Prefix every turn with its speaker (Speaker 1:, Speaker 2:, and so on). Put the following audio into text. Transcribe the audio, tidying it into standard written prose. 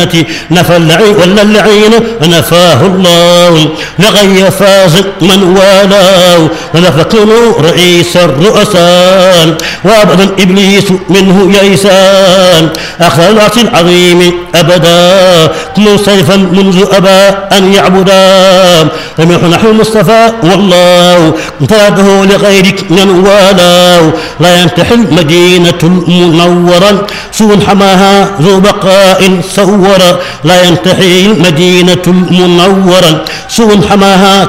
Speaker 1: نفى اللعين ولا اللعين نفاه الله لغي فاز من والاه ونفقه رئيس الرؤساء وابدا ابليس منه يئسان اخذ العرش العظيم ابدا منصرفا منذ ابى ان يعبدا لم يكن نحو المصطفى والله انتهته لغيرك من والاه لا ينتحي المدينه المنوره سوء حماها ذو بقاء صورا لا ينتحي المدينة المنورة سوء حماها